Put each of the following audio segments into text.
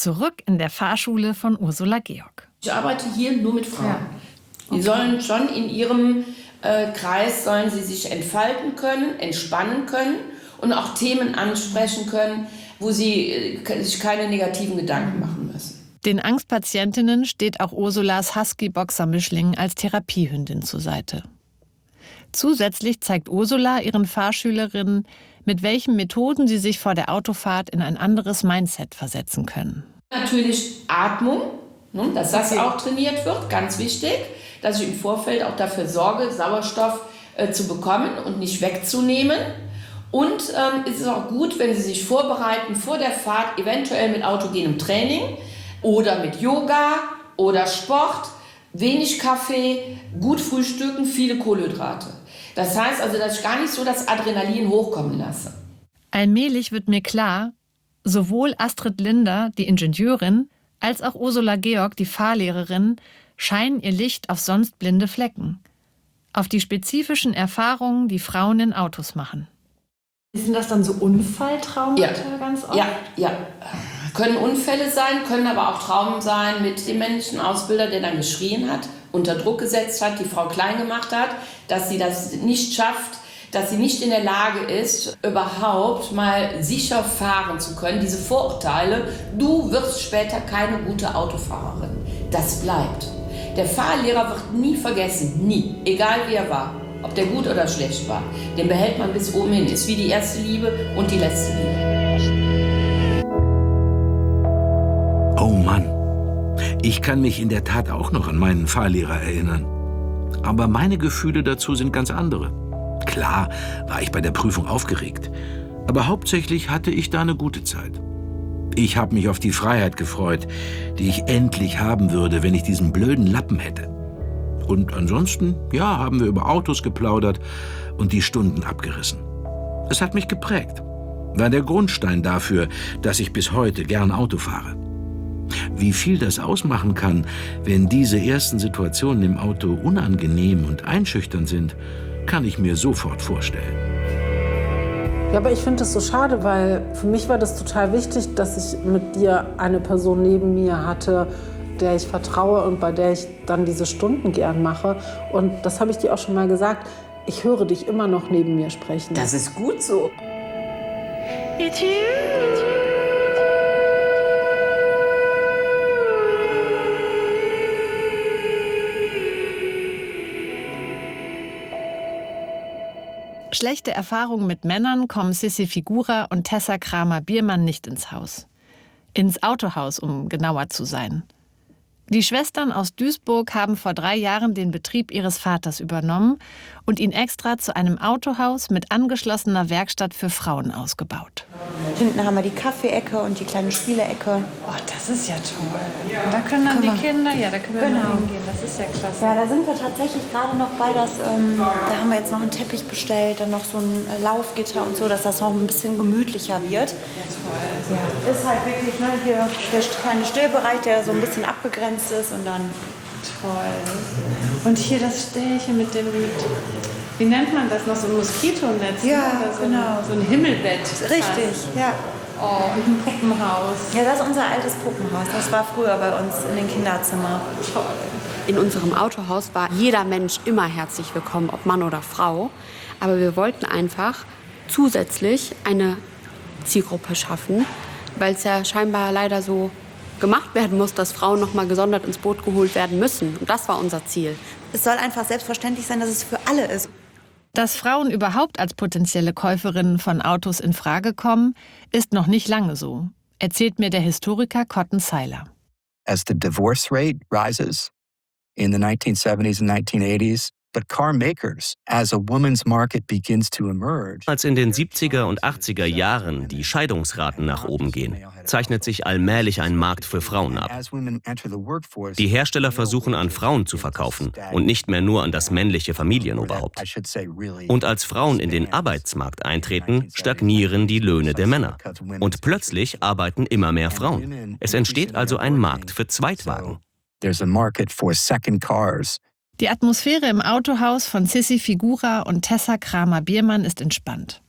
Zurück in der Fahrschule von Ursula Georg. Ich arbeite hier nur mit Frauen. Die sollen schon in ihrem Kreis, sollen sie sich entfalten können, entspannen können und auch Themen ansprechen können, wo sie sich keine negativen Gedanken machen müssen. Den Angstpatientinnen steht auch Ursulas Husky-Boxer-Mischling als Therapiehündin zur Seite. Zusätzlich zeigt Ursula ihren Fahrschülerinnen, mit welchen Methoden sie sich vor der Autofahrt in ein anderes Mindset versetzen können. Natürlich Atmung, dass das auch trainiert wird, ganz wichtig, dass ich im Vorfeld auch dafür sorge, Sauerstoff zu bekommen und nicht wegzunehmen. Und es ist auch gut, wenn Sie sich vorbereiten vor der Fahrt, eventuell mit autogenem Training oder mit Yoga oder Sport, wenig Kaffee, gut frühstücken, viele Kohlenhydrate. Das heißt also, dass ich gar nicht so das Adrenalin hochkommen lasse. Allmählich wird mir klar, sowohl Astrid Linder, die Ingenieurin, als auch Ursula Georg, die Fahrlehrerin, scheinen ihr Licht auf sonst blinde Flecken. Auf die spezifischen Erfahrungen, die Frauen in Autos machen. Sind das dann so Unfalltraumata ganz oft? Ja. Können Unfälle sein, können aber auch Traumen sein mit dem männlichen Ausbilder, der dann geschrien hat, unter Druck gesetzt hat, die Frau klein gemacht hat, dass sie das nicht schafft, dass sie nicht in der Lage ist, überhaupt mal sicher fahren zu können. Diese Vorurteile, du wirst später keine gute Autofahrerin. Das bleibt. Der Fahrlehrer wird nie vergessen, nie, egal wie er war, ob der gut oder schlecht war. Den behält man bis oben hin, ist wie die erste Liebe und die letzte Liebe. Oh Mann, ich kann mich in der Tat auch noch an meinen Fahrlehrer erinnern. Aber meine Gefühle dazu sind ganz andere. Klar war ich bei der Prüfung aufgeregt, aber hauptsächlich hatte ich da eine gute Zeit. Ich habe mich auf die Freiheit gefreut, die ich endlich haben würde, wenn ich diesen blöden Lappen hätte. Und ansonsten, haben wir über Autos geplaudert und die Stunden abgerissen. Es hat mich geprägt, war der Grundstein dafür, dass ich bis heute gern Auto fahre. Wie viel das ausmachen kann, wenn diese ersten Situationen im Auto unangenehm und einschüchternd sind, kann ich mir sofort vorstellen. Ja, aber ich finde das so schade, weil für mich war das total wichtig, dass ich mit dir eine Person neben mir hatte, der ich vertraue und bei der ich dann diese Stunden gern mache. Und das habe ich dir auch schon mal gesagt, ich höre dich immer noch neben mir sprechen. Das ist gut so. Schlechte Erfahrungen mit Männern kommen Sissi Figura und Tessa Kramer-Biermann nicht ins Haus. Ins Autohaus, um genauer zu sein. Die Schwestern aus Duisburg haben vor 3 Jahren den Betrieb ihres Vaters übernommen und ihn extra zu einem Autohaus mit angeschlossener Werkstatt für Frauen ausgebaut. Hinten haben wir die Kaffeeecke und die kleine Spielecke. Oh, das ist ja toll. Und da können dann die Kinder, da können wir mal hingehen. Das ist ja klasse. Ja, da sind wir tatsächlich gerade noch bei, da haben wir jetzt noch einen Teppich bestellt, dann noch so ein Laufgitter und so, dass das noch ein bisschen gemütlicher wird. Ja, ist halt wirklich hier der kleine Stillbereich, der so ein bisschen abgegrenzt ist und dann... Toll. Und hier das Stellchen mit dem, wie nennt man das noch, so ein Moskitonetz? Ja, oder so genau. So ein Himmelbett. Richtig, ja. Oh, und ein Puppenhaus. Ja, das ist unser altes Puppenhaus. Das war früher bei uns in den Kinderzimmern. Toll. In unserem Autohaus war jeder Mensch immer herzlich willkommen, ob Mann oder Frau. Aber wir wollten einfach zusätzlich eine Zielgruppe schaffen, weil es ja scheinbar leider so gemacht werden muss, dass Frauen noch mal gesondert ins Boot geholt werden müssen. Und das war unser Ziel. Es soll einfach selbstverständlich sein, dass es für alle ist. Dass Frauen überhaupt als potenzielle Käuferinnen von Autos in Frage kommen, ist noch nicht lange so, erzählt mir der Historiker Cotton Seiler. As the divorce rate rises in the 1970s and 1980s, but car makers, as a woman's market begins to emerge. Als in den 70er und 80er Jahren die Scheidungsraten nach oben gehen, zeichnet sich allmählich ein Markt für Frauen ab. Die Hersteller versuchen an Frauen zu verkaufen und nicht mehr nur an das männliche Familienoberhaupt. Und als Frauen in den Arbeitsmarkt eintreten, stagnieren die Löhne der Männer. Und plötzlich arbeiten immer mehr Frauen. Es entsteht also ein Markt für Zweitwagen. There's a market for second cars. Die Atmosphäre im Autohaus von Sissi Figura und Tessa Kramer-Biermann ist entspannt.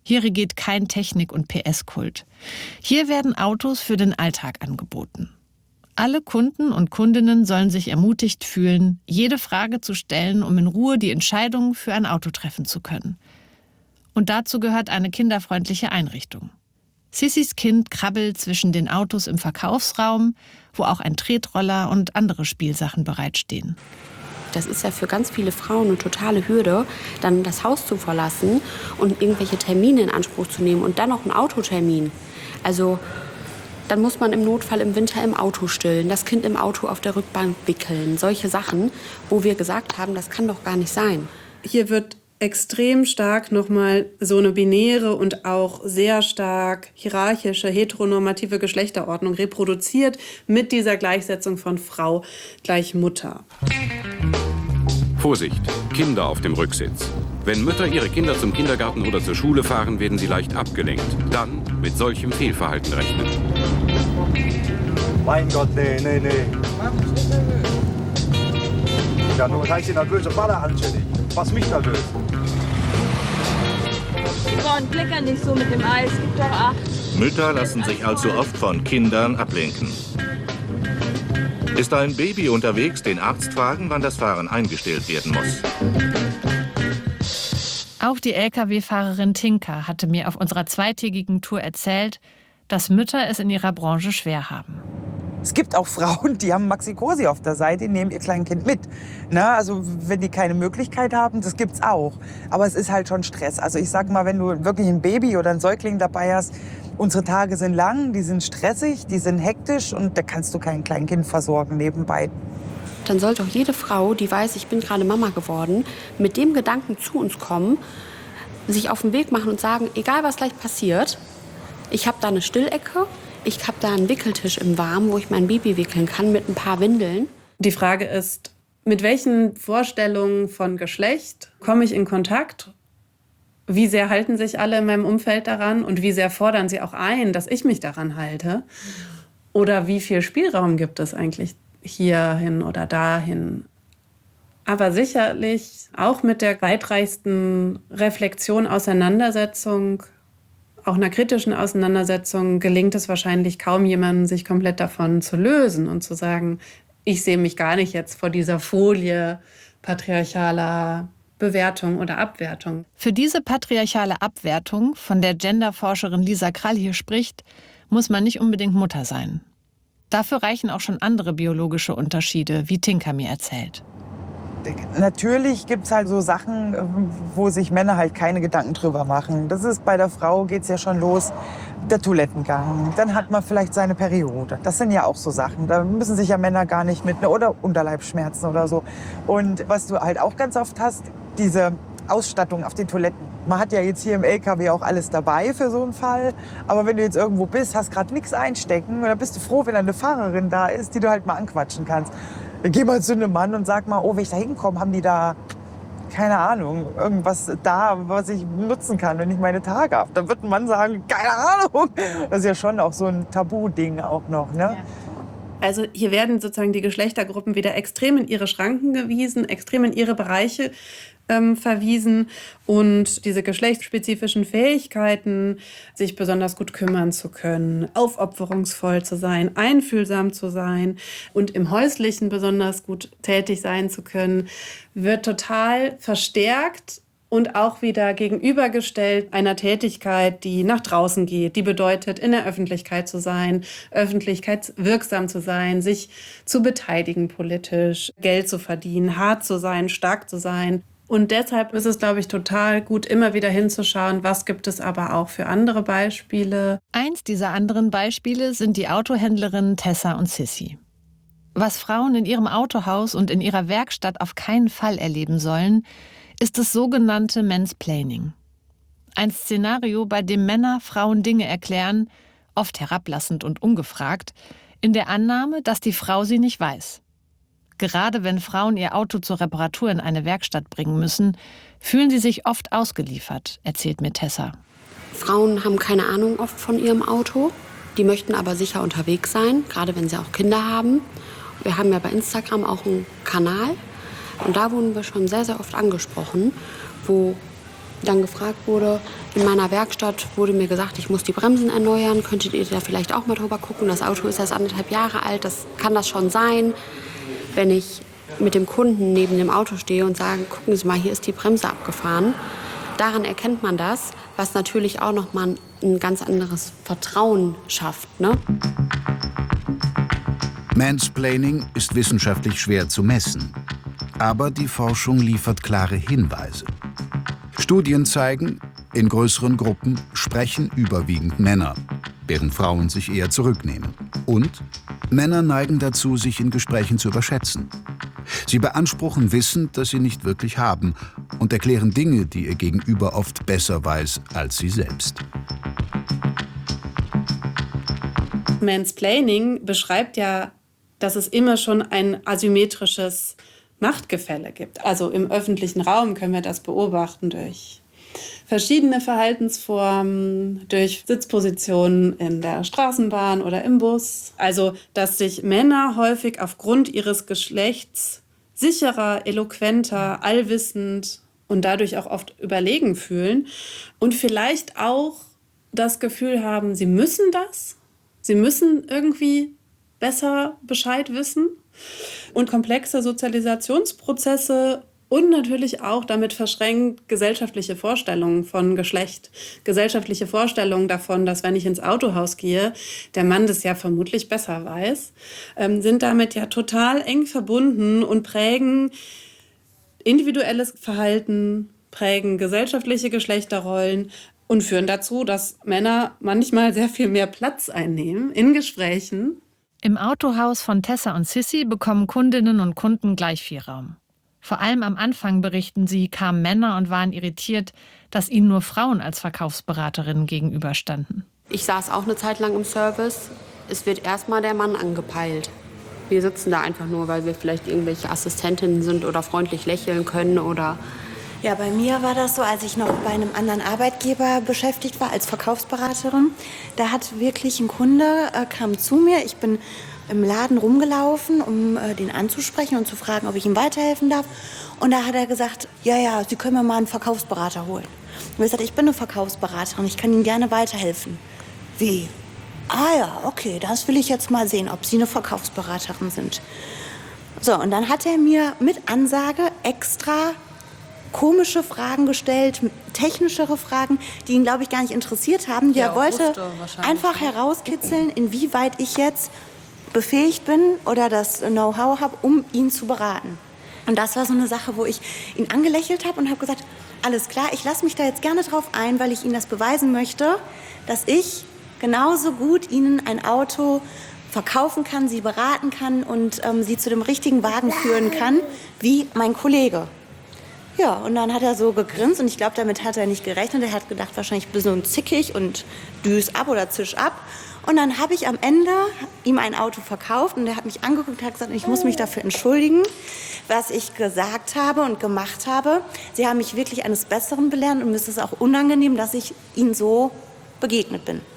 Hier regiert kein Technik- und PS-Kult. Hier werden Autos für den Alltag angeboten. Alle Kunden und Kundinnen sollen sich ermutigt fühlen, jede Frage zu stellen, um in Ruhe die Entscheidung für ein Auto treffen zu können. Und dazu gehört eine kinderfreundliche Einrichtung. Sissys Kind krabbelt zwischen den Autos im Verkaufsraum, wo auch ein Tretroller und andere Spielsachen bereitstehen. Das ist ja für ganz viele Frauen eine totale Hürde, dann das Haus zu verlassen und irgendwelche Termine in Anspruch zu nehmen und dann noch einen Autotermin. Also dann muss man im Notfall im Winter im Auto stillen, das Kind im Auto auf der Rückbank wickeln. Solche Sachen, wo wir gesagt haben, das kann doch gar nicht sein. Hier wird extrem stark nochmal so eine binäre und auch sehr stark hierarchische, heteronormative Geschlechterordnung reproduziert mit dieser Gleichsetzung von Frau gleich Mutter. Vorsicht, Kinder auf dem Rücksitz. Wenn Mütter ihre Kinder zum Kindergarten oder zur Schule fahren, werden sie leicht abgelenkt. Dann mit solchem Fehlverhalten rechnen. Mein Gott, nee. Ja, nun heißt sie nervöse Baller anständig. Was mich nervös. Und klicker nicht so mit dem Eis, gib doch Acht. Mütter lassen sich allzu oft von Kindern ablenken. Ist ein Baby unterwegs, den Arzt fragen, wann das Fahren eingestellt werden muss. Auch die Lkw-Fahrerin Tinka hatte mir auf unserer zweitägigen Tour erzählt, dass Mütter es in ihrer Branche schwer haben. Es gibt auch Frauen, die haben Maxi-Cosi auf der Seite, nehmen ihr Kleinkind mit. Na, also wenn die keine Möglichkeit haben, das gibt's auch. Aber es ist halt schon Stress. Also ich sag mal, wenn du wirklich ein Baby oder ein Säugling dabei hast, unsere Tage sind lang, die sind stressig, die sind hektisch und da kannst du kein Kleinkind versorgen nebenbei. Dann sollte auch jede Frau, die weiß, ich bin gerade Mama geworden, mit dem Gedanken zu uns kommen, sich auf den Weg machen und sagen, egal was gleich passiert, ich habe da eine Stillecke, ich habe da einen Wickeltisch im Warmen, wo ich mein Baby wickeln kann mit ein paar Windeln. Die Frage ist, mit welchen Vorstellungen von Geschlecht komme ich in Kontakt? Wie sehr halten sich alle in meinem Umfeld daran und wie sehr fordern sie auch ein, dass ich mich daran halte? Oder wie viel Spielraum gibt es eigentlich hierhin oder dahin? Aber sicherlich auch mit der weitreichsten Reflexion, Auseinandersetzung, auch einer kritischen Auseinandersetzung gelingt es wahrscheinlich kaum jemandem, sich komplett davon zu lösen und zu sagen, ich sehe mich gar nicht jetzt vor dieser Folie patriarchaler Bewertung oder Abwertung. Für diese patriarchale Abwertung, von der Genderforscherin Lisa Krall hier spricht, muss man nicht unbedingt Mutter sein. Dafür reichen auch schon andere biologische Unterschiede, wie Tinka mir erzählt. Natürlich gibt es halt so Sachen, wo sich Männer halt keine Gedanken drüber machen. Das ist bei der Frau, geht's ja schon los, der Toilettengang. Dann hat man vielleicht seine Periode. Das sind ja auch so Sachen. Da müssen sich ja Männer gar nicht mit, oder Unterleibsschmerzen oder so. Und was du halt auch ganz oft hast, diese Ausstattung auf den Toiletten. Man hat ja jetzt hier im LKW auch alles dabei für so einen Fall. Aber wenn du jetzt irgendwo bist, hast gerade nichts einstecken, dann bist du froh, wenn eine Fahrerin da ist, die du halt mal anquatschen kannst. Dann geh mal zu einem Mann und sag mal, oh, wenn ich da hinkomme, haben die da, keine Ahnung, irgendwas da, was ich nutzen kann, wenn ich meine Tage habe. Dann wird ein Mann sagen, keine Ahnung. Das ist ja schon auch so ein Tabu-Ding auch noch, ne? Ja. Also hier werden sozusagen die Geschlechtergruppen wieder extrem in ihre Schranken gewiesen, extrem in ihre Bereiche verwiesen und diese geschlechtsspezifischen Fähigkeiten, sich besonders gut kümmern zu können, aufopferungsvoll zu sein, einfühlsam zu sein und im Häuslichen besonders gut tätig sein zu können, wird total verstärkt und auch wieder gegenübergestellt einer Tätigkeit, die nach draußen geht, die bedeutet, in der Öffentlichkeit zu sein, öffentlichkeitswirksam zu sein, sich zu beteiligen politisch, Geld zu verdienen, hart zu sein, stark zu sein. Und deshalb ist es, glaube ich, total gut, immer wieder hinzuschauen, was gibt es aber auch für andere Beispiele. Eins dieser anderen Beispiele sind die Autohändlerinnen Tessa und Sissy. Was Frauen in ihrem Autohaus und in ihrer Werkstatt auf keinen Fall erleben sollen, ist das sogenannte Mansplaining. Ein Szenario, bei dem Männer Frauen Dinge erklären, oft herablassend und ungefragt, in der Annahme, dass die Frau sie nicht weiß. Gerade wenn Frauen ihr Auto zur Reparatur in eine Werkstatt bringen müssen, fühlen sie sich oft ausgeliefert, erzählt mir Tessa. Frauen haben keine Ahnung oft von ihrem Auto. Die möchten aber sicher unterwegs sein, gerade wenn sie auch Kinder haben. Wir haben ja bei Instagram auch einen Kanal. Und da wurden wir schon sehr, sehr oft angesprochen, wo dann gefragt wurde, in meiner Werkstatt wurde mir gesagt, ich muss die Bremsen erneuern. Könntet ihr da vielleicht auch mal drüber gucken? Das Auto ist erst 1,5 Jahre alt, kann das schon sein. Wenn ich mit dem Kunden neben dem Auto stehe und sage, gucken Sie mal, hier ist die Bremse abgefahren. Daran erkennt man das, was natürlich auch noch mal ein ganz anderes Vertrauen schafft, ne? Mansplaining ist wissenschaftlich schwer zu messen. Aber die Forschung liefert klare Hinweise. Studien zeigen, in größeren Gruppen sprechen überwiegend Männer, während Frauen sich eher zurücknehmen. Und Männer neigen dazu, sich in Gesprächen zu überschätzen. Sie beanspruchen Wissen, das sie nicht wirklich haben, und erklären Dinge, die ihr Gegenüber oft besser weiß als sie selbst. Mansplaining beschreibt ja, dass es immer schon ein asymmetrisches Machtgefälle gibt. Also im öffentlichen Raum können wir das beobachten durch verschiedene Verhaltensformen, durch Sitzpositionen in der Straßenbahn oder im Bus. Also, dass sich Männer häufig aufgrund ihres Geschlechts sicherer, eloquenter, allwissend und dadurch auch oft überlegen fühlen und vielleicht auch das Gefühl haben, sie müssen das, sie müssen irgendwie besser Bescheid wissen und komplexe Sozialisationsprozesse und natürlich auch damit verschränkt gesellschaftliche Vorstellungen von Geschlecht, gesellschaftliche Vorstellungen davon, dass wenn ich ins Autohaus gehe, der Mann das ja vermutlich besser weiß, sind damit ja total eng verbunden und prägen individuelles Verhalten, prägen gesellschaftliche Geschlechterrollen und führen dazu, dass Männer manchmal sehr viel mehr Platz einnehmen in Gesprächen. Im Autohaus von Tessa und Sissy bekommen Kundinnen und Kunden gleich viel Raum. Vor allem am Anfang, berichten sie, kamen Männer und waren irritiert, dass ihnen nur Frauen als Verkaufsberaterinnen gegenüberstanden. Ich saß auch eine Zeit lang im Service. Es wird erstmal der Mann angepeilt. Wir sitzen da einfach nur, weil wir vielleicht irgendwelche Assistentinnen sind oder freundlich lächeln können oder... Ja, bei mir war das so, als ich noch bei einem anderen Arbeitgeber beschäftigt war als Verkaufsberaterin. Da hat wirklich ein Kunde, kam zu mir, ich bin im Laden rumgelaufen, um den anzusprechen und zu fragen, ob ich ihm weiterhelfen darf. Und da hat er gesagt, ja, Sie können mir mal einen Verkaufsberater holen. Und ich habe gesagt, ich bin eine Verkaufsberaterin, ich kann Ihnen gerne weiterhelfen. Wie? Ah ja, okay, das will ich jetzt mal sehen, ob Sie eine Verkaufsberaterin sind. So, und dann hat er mir mit Ansage extra komische Fragen gestellt, technischere Fragen, die ihn, glaube ich, gar nicht interessiert haben. Er wollte einfach herauskitzeln, inwieweit ich jetzt befähigt bin oder das Know-how habe, um ihn zu beraten. Und das war so eine Sache, wo ich ihn angelächelt habe und habe gesagt, alles klar, ich lasse mich da jetzt gerne drauf ein, weil ich Ihnen das beweisen möchte, dass ich genauso gut Ihnen ein Auto verkaufen kann, Sie beraten kann und Sie zu dem richtigen Wagen führen kann, wie mein Kollege. Ja, und dann hat er so gegrinst und ich glaube, damit hat er nicht gerechnet. Er hat gedacht, wahrscheinlich ein bisschen zickig und düs ab oder zisch ab. Und dann habe ich am Ende ihm ein Auto verkauft und er hat mich angeguckt und hat gesagt, ich muss mich dafür entschuldigen, was ich gesagt habe und gemacht habe. Sie haben mich wirklich eines Besseren belehrt und mir ist es auch unangenehm, dass ich Ihnen so begegnet bin.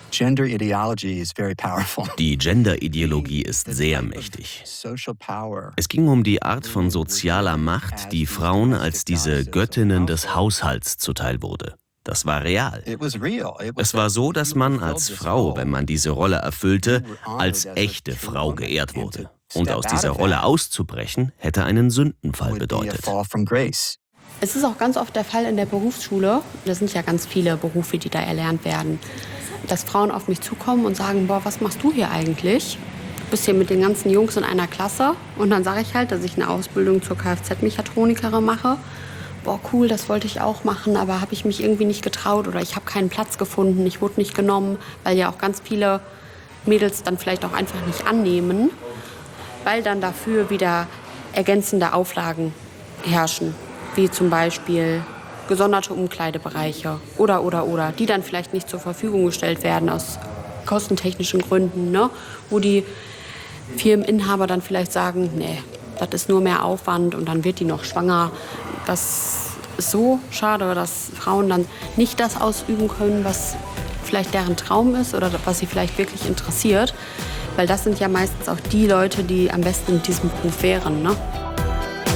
Die Gender-Ideologie ist sehr mächtig. Es ging um die Art von sozialer Macht, die Frauen als diese Göttinnen des Haushalts zuteil wurde. Das war real. Es war so, dass man als Frau, wenn man diese Rolle erfüllte, als echte Frau geehrt wurde. Und aus dieser Rolle auszubrechen, hätte einen Sündenfall bedeutet. Es ist auch ganz oft der Fall in der Berufsschule, das sind ja ganz viele Berufe, die da erlernt werden, dass Frauen auf mich zukommen und sagen, boah, was machst du hier eigentlich? Du bist hier mit den ganzen Jungs in einer Klasse. Und dann sage ich halt, dass ich eine Ausbildung zur Kfz-Mechatronikerin mache. Boah, cool, das wollte ich auch machen, aber habe ich mich irgendwie nicht getraut oder ich habe keinen Platz gefunden, ich wurde nicht genommen, weil ja auch ganz viele Mädels dann vielleicht auch einfach nicht annehmen, weil dann dafür wieder ergänzende Auflagen herrschen, wie zum Beispiel gesonderte Umkleidebereiche oder, die dann vielleicht nicht zur Verfügung gestellt werden aus kostentechnischen Gründen, ne? Wo die Firmeninhaber dann vielleicht sagen, nee, das ist nur mehr Aufwand und dann wird die noch schwanger. Das ist so schade, dass Frauen dann nicht das ausüben können, was vielleicht deren Traum ist oder was sie vielleicht wirklich interessiert. Weil das sind ja meistens auch die Leute, die am besten in diesem Beruf wären, ne?